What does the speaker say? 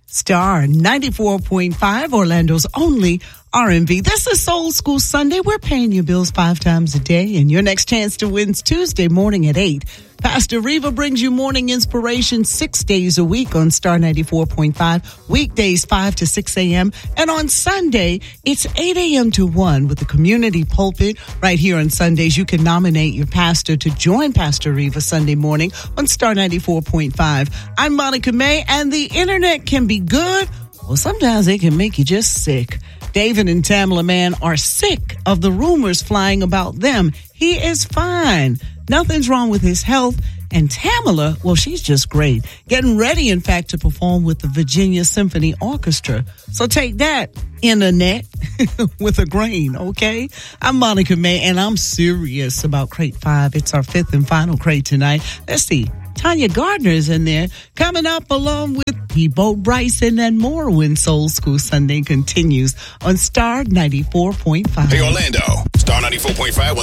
Star 94.5, Orlando's only R&B. This is Soul School Sunday. We're paying your bills 5 times a day, and your next chance to win's Tuesday morning at 8. Pastor Reva brings you morning inspiration 6 days a week on Star 94.5, weekdays 5 to 6 a.m. And on Sunday, it's 8 a.m. to 1 with the community pulpit. Right here on Sundays, you can nominate your pastor to join Pastor Reva Sunday morning on Star 94.5. I'm Monica May, and the internet can be good, or sometimes it can make you just sick. David and Tamala Mann are sick of the rumors flying about them. He is fine. Nothing's wrong with his health. And Tamala, well, she's just great. Getting ready, in fact, to perform with the Virginia Symphony Orchestra. So take that, internet, with a grain, okay? I'm Monica May, and I'm serious about Crate 5. It's our 5th and final crate tonight. Let's see. Tanya Gardner is in there, coming up along with Peabo Bryson and more when Soul School Sunday continues on Star 94.5. Hey, Orlando, Star 94.5.